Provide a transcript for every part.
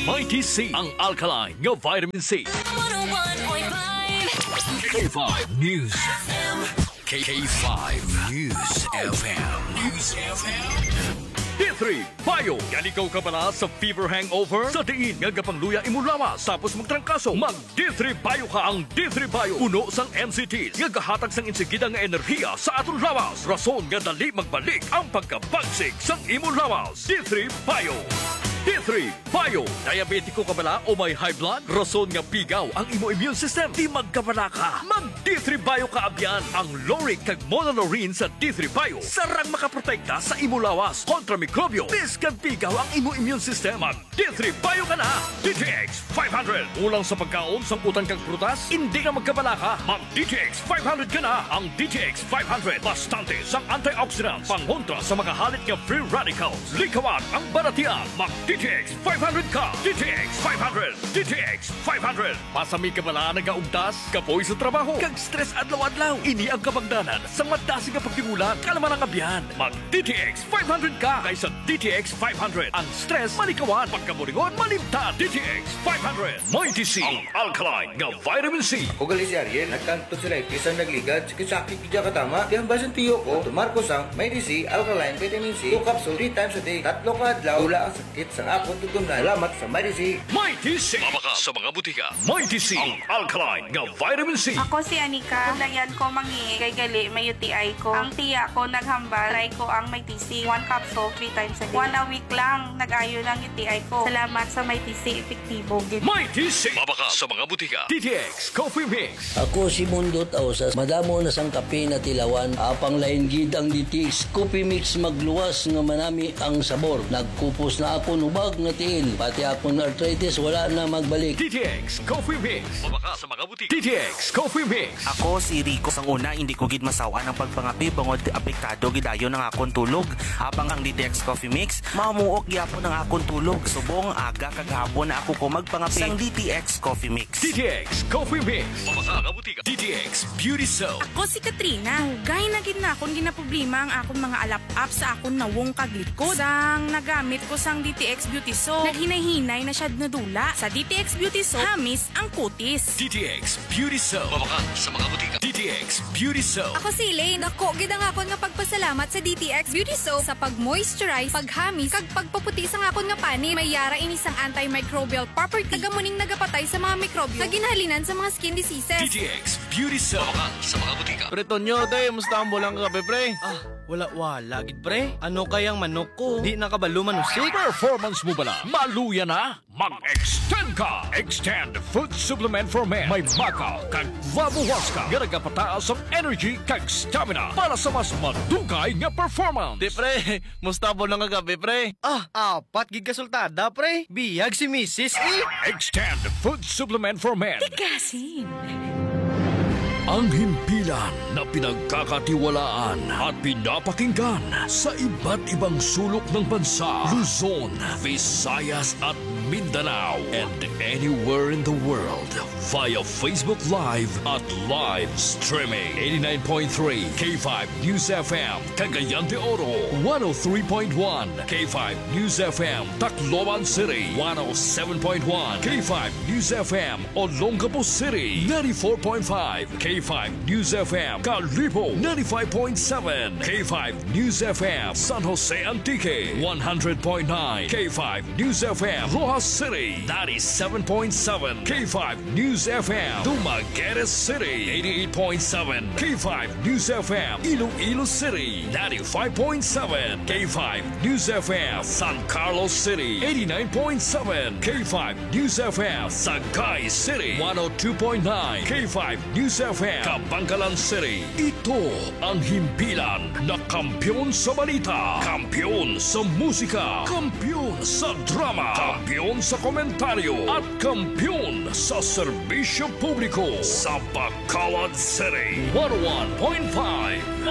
Mighty C, ang alkaline nga vitamin C. 101.5 K5 News FM. K5 News FM. News FM. D3 Bio. Yan ikaw ka pala sa fever hangover? Sa diin nga kapangluya imulawas tapos magtrangkaso. Mag D3 Bio ka. Ang D3 Bio puno sang MCTs nga gahatag sang insigida nga enerhiya sa aton lawas. Rason nga dali magbalik ang pagkabagsik sang imulawas. D3 Bio. D3 Bio. Diabetiko ka bala o may high blood? Rason nga pigaw ang imo immune system. Di magkabala ka. Mag D3 Bio ka abyan. Ang Loric kag Monolorine sa D3 Bio sarang makaprotekta sa imo lawas kontra mikrobyo. Biskan pigaw ang imo immune system. Mag D3 Bio ka na. DTX 500. Ulang sa pagkaon sang utang kag prutas, hindi ka magkabala ka. Mag DTX 500 ka na. Ang DTX 500 bastante sang antioxidants pangontra sa makahalit nga free radicals. Likawan ang baratian. Mag DTX 500 ka. DTX 500. DTX 500. Pasami ka bala nagaugtas, kapoy sa trabaho, kag stress adlaw-adlaw. Ini ang kabagdanan sa madasig nga pagtingulan, kalaman ang abyan. Mag DTX 500 ka kaysa DTX 500. Ang stress malikawan, pagkaburingon malimtan. DTX 500. Mighty C, ang alkaline nga vitamin C. Ugali si Ariel, nagkanto sila isang nagligad, sakit kidya katama. Tiyang basan tiyo ko, tumarko sang Mighty C, alkaline vitamin C, 2 capsule 3 times a day. Tatlo ka adlaw, wala ang sakit sa akong tutong na. Salamat sa Mighty C. Mighty C. Mabaka sa mga butika. Mighty C, ang alkaline nga vitamin C. Ako si Anika. Layan ko mangi kay gali may UTI ko. Ang tiya ko naghambal. Try ko ang may TC. 1 capsule 3 times a day. 1 a week lang nag-ayo ng UTI ko. Salamat sa may TC. Epektibo. Mighty C. Mabaka sa mga butika. DTX Coffee Mix. Ako si Mundot Ausas. Madamo na sang kape na tilawan. Apang lain gid ang DTX Coffee Mix magluwas nga manami ang sabor. Nagkupos na ako nubag nga tiil. Pati ako na arthritis wala na magbalik. DTX Coffee Mix. Mabaka sa mga butika. DTX Coffee Mix. Ako si Rico. Sang una, hindi ko gid masawa ng pagpangapi bangod apektado gidayo ng akong tulog. Habang ang DTX Coffee Mix, mamuok gyapon ang akong tulog. Subong aga kaghapon na ako ko magpangapi sang DTX Coffee Mix. DTX Coffee Mix. Mabaka sa butika. DTX Beauty Soap. Ako si Katrina. Hugay na gid na akong ginaproblema ang akong mga alap-up sa akong nawong kaglikod. Sang nagamit ko sang DTX Beauty Soap, naghinay-hinay na siya nadula. Sa DTX Beauty Soap, hamis ang kutis. DTX Beauty Soap. Mabaka sa mga butika. DTX Beauty Soap. Ako si Elaine. Ako, gid ang akon nga pagpasalamat sa DTX Beauty Soap sa pag-moisturize, paghamis, kag pagpaputi sa akon nga pani. May yara ini sang antimicrobial property. Tagamuning nagapatay sa mga mikrobyo na ginhalinan sa mga skin diseases. DTX Beauty Soap. Mabaka sa mga butika. Pre Tonyo, te, musta ang bulang kape, pre? Wala gid, pre. Ano kayang manok ko? Di nakabalo manusik. Performance mo bala? Maluya na? Mag-extend ka! Extend Food Supplement for Men. May makaw kag vabuwas ka. Garagapataas ang energy kag stamina para sa mas madugay nga performance. Di, pre. Musta ang bulang kape, pre? Apat gid kasultada, pre. Biyag si Mrs. Extend Food Supplement for Men. Tigasin. Ang himpilan na pinagkakatiwalaan at pinapakinggan sa iba't ibang sulok ng bansa, Luzon, Visayas at Mindanao, and anywhere in the world via Facebook Live at live streaming. 89.3 K5 News FM, Cagayan de Oro, 103.1 K5 News FM, Tacloban City, 107.1 K5 News FM, Olongapo City, 94.5 K5 News FM, Calibo, 95.7 K5 News FM, San Jose Antique, 100.9 K5 News FM, Rojas City, 97.7 K5 News FM, Dumaguete City, 88.7 K5 News FM, Iloilo City, 95.7 K5 News FM, San Carlos City, 89.7 K5 News FM, Sagay City, 102.9 K5 News FM, Kabangkalan City. Ito ang himpilan na kampyon sa balita, kampyon sa musika, kampyon sa drama, kampyon sa komentaryo, at kampyon sa serbisyo publiko sa Bacolod City. 101.5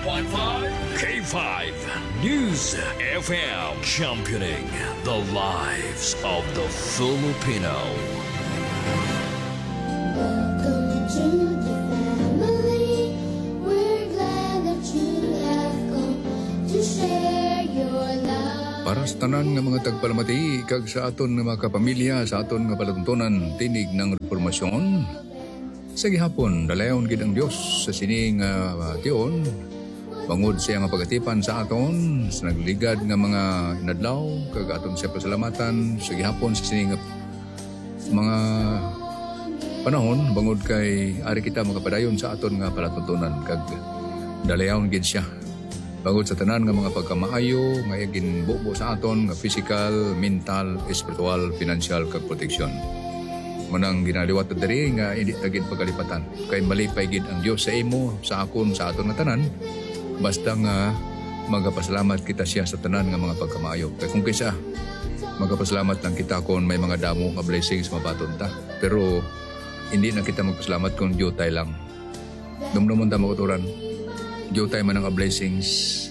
K5 News FM, championing the lives of the Filipino. Welcome to the family. We're glad that you have come to share your love. Para sa tanan nga mga tagpalamati kag sa aton nga mga kapamilya sa aton nga palatuntunan tinig ng reformasyon. Sa gihapon dalayon gid ang Dios sa sining tion bangod siya nga pagatipan sa aton sa nagligad nga mga inadlaw kag aton siya pasalamatan sa gihapon sa sining mga panahon bangod kay ari kita makapadayon sa aton nga palatuntunan kag dalayon gid siya. Bangod sa tanan nga mga pagkamaayo nga ginbubo sa aton nga physical, mental, spiritual, financial kag protection. Manang ginaliwat diri nga hindi tagid pagkalipatan. Kay malipay gid ang Dios sa imo, sa akon, sa aton nga tanan. Basta nga magapasalamat kita siya sa tanan nga mga pagkamaayo. Kay kung kaysa magapasalamat lang kita kung may mga damo nga blessings mabaton ta. Pero hindi na kita magpasalamat kung jutay lang. Dumdumon ta makuturan. Jutay man ang blessings,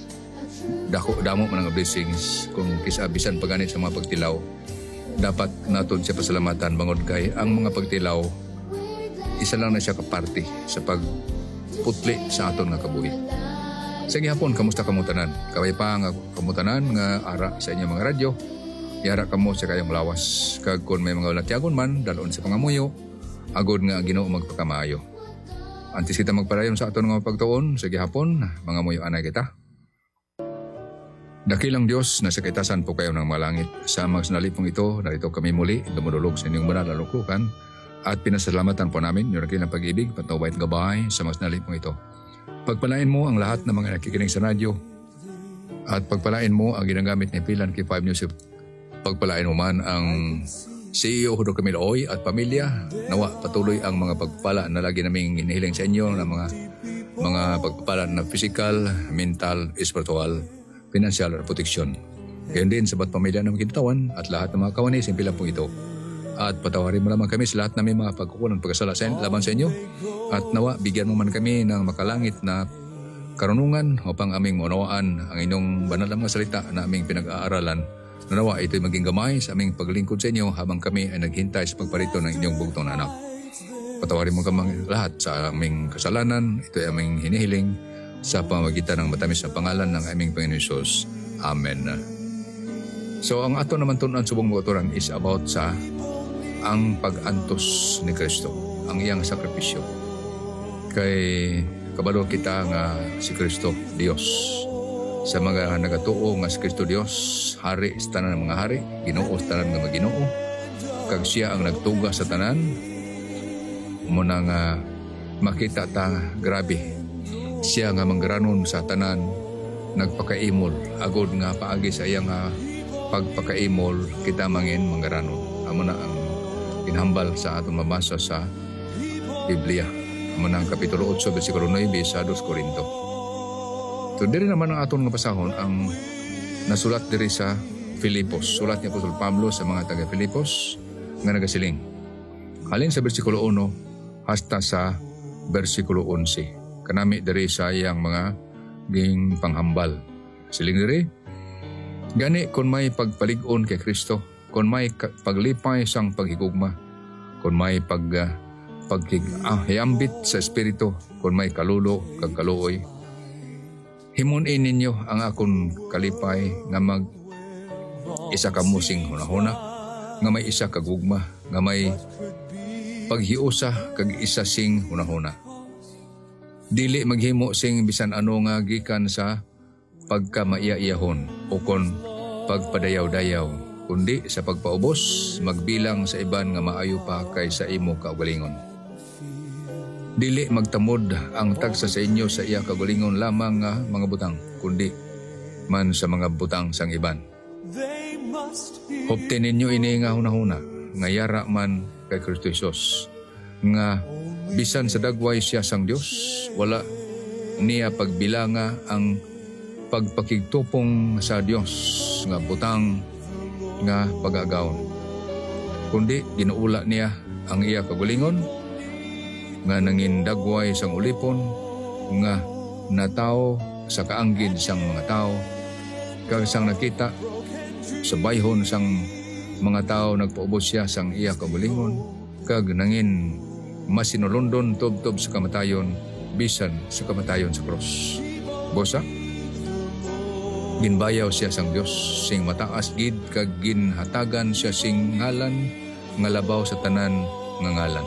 damo man ang blessings, kung kisabisan paganit sa mga pagtilaw, dapat naton siya pasalamatan bangod kay ang mga pagtilaw, isa lang na siya kaparti sa pagputli sa aton nga kabuhi. Sa gihapon, kamusta kamutanan? Kaway pa nga kamutanan nga ara sa inyong mga radyo, iara kamo sa kayong lawas. Kag kung may mga latyagon man, dalon sa pangamuyo, agod nga Ginoo magpakamaayo. Antes kita magpadayon sa aton nga pagtuon sa gihapon, mga muyo anay kita. Dakilang Dios, nasa kaitasan po kayo ng malangit. Sa mga sinalipong ito, narito kami muli, dumudulog sa inyong banal na luklukan at pinasalamatan po namin yung dakilang pag-ibig, patnubay at gabay sa mga sinalipong ito. Pagpalain mo ang lahat ng mga nakikinig sa radyo at pagpalain mo ang ginagamit ni Pilan K5 News. Pagpalain mo man ang CEO Hudo Camilo Oy at pamilya. Nawa patuloy ang mga pagpala na lagi naming inihiling sa inyo na mga pagpala na physical, mental, spiritual, financial at protection. Gayon din sa bawat pamilya na makitawan at lahat ng mga kawani simple lang po ito. At patawarin mo naman kami sa lahat ng mga pagkukulang pagkasala laban sa inyo. At nawa bigyan mo man kami ng makalangit na karunungan upang aming maunawaan ang inyong banal na mga salita na aming pinag-aaralan. Nanawa ito'y maging gamay sa aming paglingkod sa inyo habang kami ay naghintay sa pagparito ng inyong bugtong na anak. Patawarin mo kami lahat sa aming kasalanan. Ito'y aming hinihiling sa pamamagitan ng matamis na pangalan ng aming Panginoon Hesus. Amen. So ang ato naman tunan subong motoran is about sa ang pag-antos ni Kristo, ang iyang sakripisyo. Kay kabalo kita nga si Kristo, Dios. Sa mga nagatuo nga si Kristo Dios, hari sa tanan ng mga hari, Ginoo sa tanan ng mga Ginoo, kag siya ang nagtuga sa tanan, muna nga makita ta grabe. Siya nga manggaranon sa tanan, nagpakaimol, agod nga paagi sa iyang pagpakaimol, kita mangin manggaranon. Amo na ang inhambal sa atong mabasa sa Biblia. Amo na ang Kapitulo 8, versikulo 9 sa 2 Korinto. So, diri naman ang aton nga pasahon ang nasulat diri sa Filipos. Sulat ni Apostol Pablo sa mga taga Filipos nga nagasiling. Halin sa versikulo 1 hasta sa versikulo 11. Kanami diri sa iyang mga ging panghambal. Siling diri, gani kung may pagpalig-on kay Kristo, kung may paglipay sang paghigugma, kung may paghiyambit sa espiritu, kung may kalulo kag kaluoy, himunin ninyo ang akong kalipay nga mag isa ka musing hunahuna, nga may isa ka gugma, nga may paghiusa kag isa sing hunahuna. Dili maghimo sing bisan ano nga gikan sa pagkamaiya-iyahon o kon pagpadayaw-dayaw, kundi sa pagpaubos magbilang sa iban nga maayo pa kaysa imo kaugalingon. Dili magtamod ang tagsa sa inyo sa iya kaugalingon lamang nga mga butang, kundi man sa mga butang sang iban. Huptin ninyo ini nga hunahuna, nga yara man kay Kristo Jesus, nga bisan sa dagway siya sang Dios, wala niya pagbilanga ang pagpakigtupong sa Dios nga butang nga pag-agawon, kundi ginuula niya ang iya kaugalingon nga nangin dagway sang ulipon, nga nataw sa kaanggid sang mga tao, kag sang nakita sa bayhon sang mga tao nagpaubos siya sang iya kaugalingon, kag nangin masinulundon tubtob sa kamatayon, bisan sa kamatayon sa cross. Bosa, Ginbayaw siya sang Dios sing mataas gid kag ginhatagan siya sing ngalan nga labaw sa tanan nga ngalan.